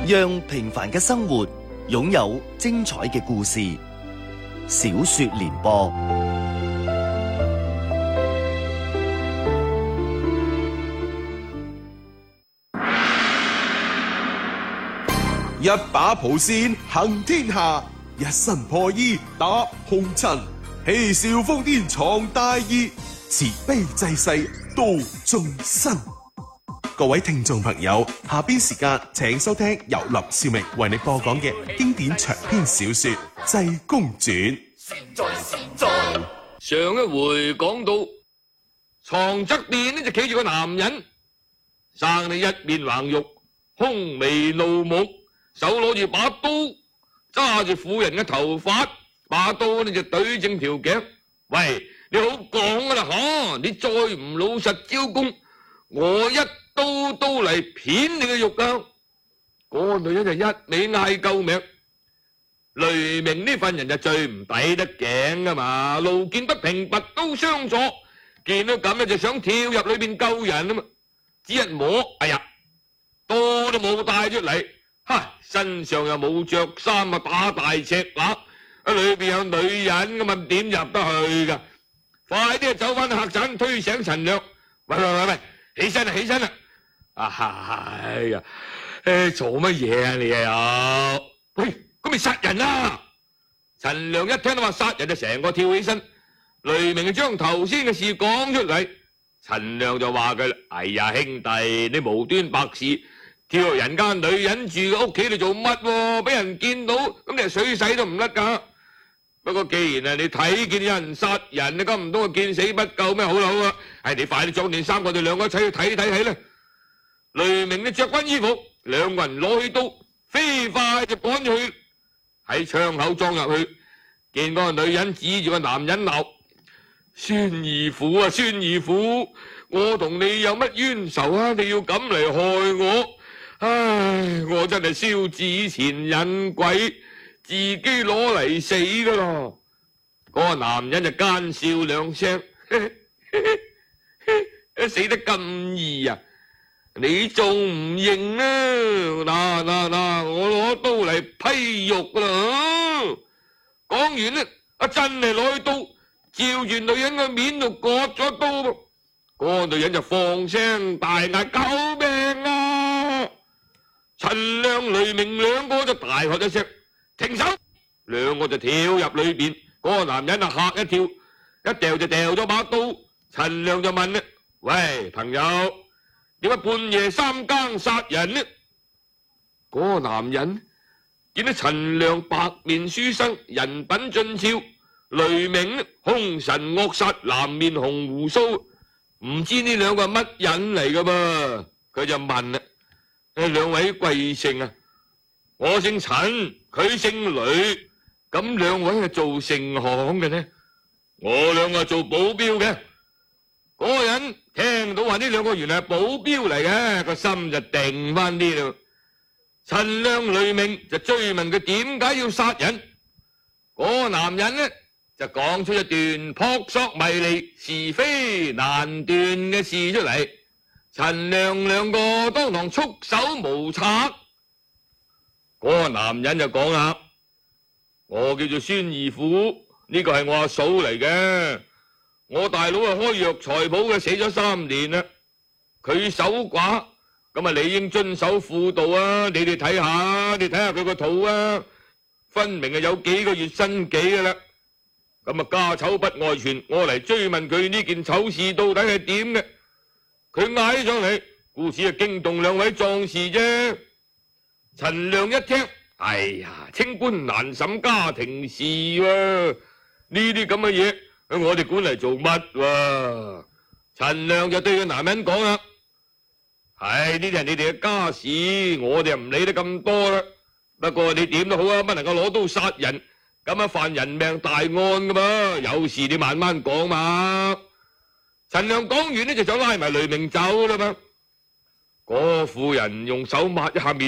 讓平凡嘅生活擁有精彩嘅故事。小說聯播， 一把蒲扇行天下，一身破衣打紅塵，嬉笑瘋癲闖大義，慈悲濟世度眾生。各位聽眾朋友，下邊時間請收聽由林少明為你播講嘅經典長篇小說《濟公傳》。 上一回講到床側邊呢就企住個男人，生你一面橫肉，凶眉怒目，手攞住把刀，揸住婦人嘅頭髮，把刀呢就對正條頸。喂，你好講噶啦吓，你再唔老實招供，我一刀刀嚟片你嘅肉啊！嗰個女人就一味嗌救命。雷鳴呢份人就最唔抵得頸噶嘛，路見不平拔刀相助，見到咁咧就想跳入裏邊救人啊嘛，只一摸，哎呀，刀都冇帶出嚟，身上又冇着衫啊，打大赤乸，裏邊有女人噶嘛，點入得去噶？快啲走翻去客棧，推醒陳亮，喂，起身啦，起身啦！哎呀，做乜嘢啊你啊？喂，咁咪殺人啦！陳亮一聽到話殺人就成個跳起身，雷鳴就將頭先嘅事講出嚟。陳亮就話佢啦：哎呀，兄弟，你無端白事跳入人家女人住嘅屋企度做乜？俾人見到，咁你係水洗都唔甩噶。不過既然你睇見有人殺人，你咁唔通見死不救咩？好啦好啦，你快啲裝件衫，我哋兩個一齊去睇睇起啦。雷鳴你着翻衣服，兩個人攞起刀，飛快就趕咗去，喺窗口裝入去，見嗰個女人指住個男人鬧：孫義父啊，孫義父，我同你有乜冤仇啊？你要咁嚟害我？唉，我真係燒紙錢引鬼，自己攞嚟死噶咯！嗰個男人就奸笑兩聲，死得咁易啊！你仲唔認啊？嗱，我攞刀嚟批肉噶啦！講完呢，真係攞起刀，照住女人嘅面度割咗刀噃。嗰個女人就放聲大嗌：救命啊！陳亮、雷鳴兩個就大喝一聲：停手！兩個就跳入裏邊。嗰個男人就嚇一跳，一掉就掉咗把刀。陳亮就問啦：喂，朋友，點解半夜三更殺人呢？嗰個男人見到陳亮白面書生，人品俊俏；雷鳴凶神惡煞，藍面紅鬍鬚，唔知呢兩個係乜人嚟噶噃？佢就問啦：兩位貴姓啊？我姓陳，佢姓雷，咁兩位係做盛行嘅呢？我兩個做保鏢嘅。嗰個人聽到話呢兩個原來係保鏢嚟嘅，個心就定翻啲咯。陳亮、雷鳴就追問佢點解要殺人。嗰個男人呢就講出一段撲朔迷離、是非難斷嘅事出嚟。陳亮兩個當堂束手無策。嗰個男人就講啦：我叫做孫義父，呢個係我阿嫂嚟嘅。我大佬係開藥材鋪嘅，死咗3年啦。佢守寡，咁啊理應遵守婦道啊！你哋睇下，你睇下佢個肚啊，分明係有幾個月身紀噶啦。咁啊家醜不外傳，我嚟追問佢呢件醜事到底係點嘅。佢嗌上嚟，故此係驚動兩位壯士啫。陳亮一聽，哎呀，清官難審家庭事喎，呢啲咁嘅嘢。我哋管嚟做乜？陳亮就對個男人講啦：係呢啲係你哋嘅家事，我哋又唔理得咁多啦。不過你點都好啊，不能夠攞刀殺人，咁啊犯人命大案噶嘛。有事你慢慢講嘛。陳亮講完呢，就想拉埋雷鳴走啦嘛。嗰婦人用手抹一下面。